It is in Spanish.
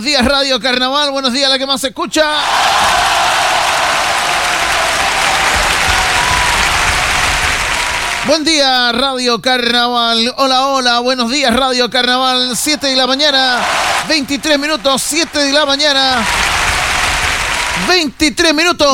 Buenos días, Radio Carnaval. Buenos días, la que más se escucha. Buen día, Radio Carnaval. Hola, hola. Buenos días, Radio Carnaval. 7 de la mañana, 23 minutos. 7 de la mañana, 23 minutos.